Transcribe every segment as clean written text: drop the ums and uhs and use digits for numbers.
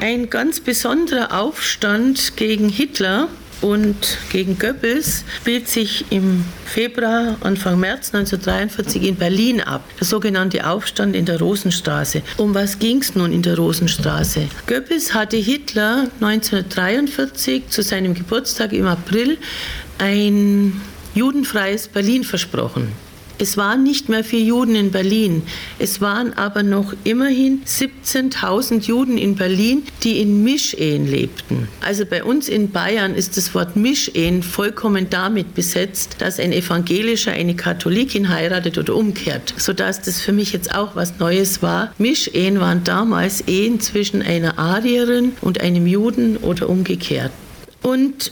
Ein ganz besonderer Aufstand gegen Hitler und gegen Goebbels spielt sich im Februar, Anfang März 1943 in Berlin ab. Der sogenannte Aufstand in der Rosenstraße. Um was ging es nun in der Rosenstraße? Goebbels hatte Hitler 1943 zu seinem Geburtstag im April ein judenfreies Berlin versprochen. Es waren nicht mehr 4 Juden in Berlin. Es waren aber noch immerhin 17.000 Juden in Berlin, die in Mischehen lebten. Also bei uns in Bayern ist das Wort Mischehen vollkommen damit besetzt, dass ein Evangelischer eine Katholikin heiratet oder umkehrt, sodass das für mich jetzt auch was Neues war. Mischehen waren damals Ehen zwischen einer Arierin und einem Juden oder umgekehrt. Und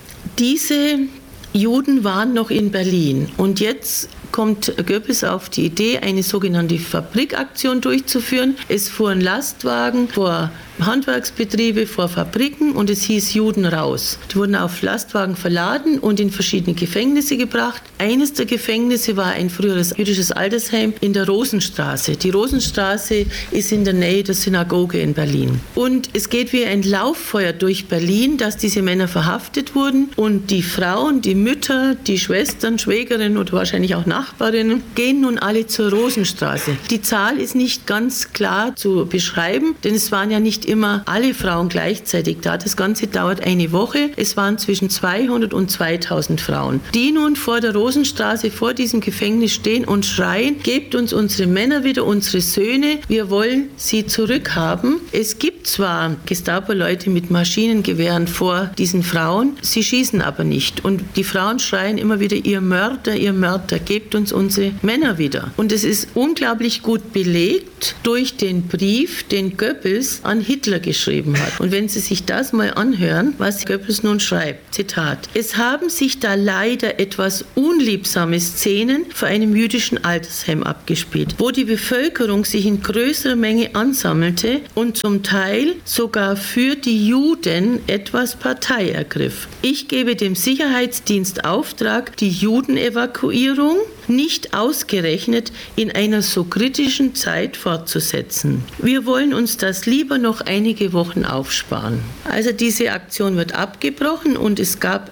diese Juden waren noch in Berlin und jetzt kommt Goebbels auf die Idee, eine sogenannte Fabrikaktion durchzuführen. Es fuhren Lastwagen vor Handwerksbetriebe, vor Fabriken und es hieß Juden raus. Die wurden auf Lastwagen verladen und in verschiedene Gefängnisse gebracht. Eines der Gefängnisse war ein früheres jüdisches Altersheim in der Rosenstraße. Die Rosenstraße ist in der Nähe der Synagoge in Berlin. Und es geht wie ein Lauffeuer durch Berlin, dass diese Männer verhaftet wurden und die Frauen, die Mütter, die Schwestern, Schwägerinnen oder wahrscheinlich auch Nachbarinnen gehen nun alle zur Rosenstraße. Die Zahl ist nicht ganz klar zu beschreiben, denn es waren ja nicht immer alle Frauen gleichzeitig da. Das Ganze dauert eine Woche. Es waren zwischen 200 und 2000 Frauen, die nun vor der Rosenstraße, vor diesem Gefängnis stehen und schreien, gebt uns unsere Männer wieder, unsere Söhne, wir wollen sie zurückhaben. Es gibt zwar Gestapo-Leute mit Maschinengewehren vor diesen Frauen, sie schießen aber nicht. Und die Frauen schreien immer wieder, ihr Mörder, gebt uns unsere Männer wieder. Und es ist unglaublich gut belegt durch den Brief, den Goebbels an Hitler geschrieben hat. Und wenn Sie sich das mal anhören, was Goebbels nun schreibt, Zitat: Es haben sich da leider etwas unliebsame Szenen vor einem jüdischen Altersheim abgespielt, wo die Bevölkerung sich in größerer Menge ansammelte und zum Teil sogar für die Juden etwas Partei ergriff. Ich gebe dem Sicherheitsdienst Auftrag, die Judenevakuierung nicht ausgerechnet in einer so kritischen Zeit fortzusetzen. Wir wollen uns das lieber noch einige Wochen aufsparen. Also diese Aktion wird abgebrochen und es gab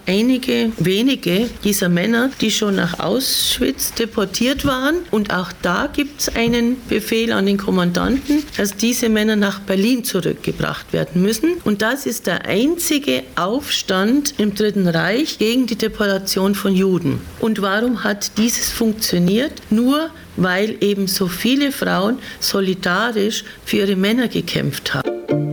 wenige dieser Männer, die schon nach Auschwitz deportiert waren. Und auch da gibt es einen Befehl an den Kommandanten, dass diese Männer nach Berlin zurückgebracht werden müssen. Und das ist der einzige Aufstand im Dritten Reich gegen die Deportation von Juden. Und warum hat dieses funktioniert? Nur weil eben so viele Frauen solidarisch für ihre Männer gekämpft haben.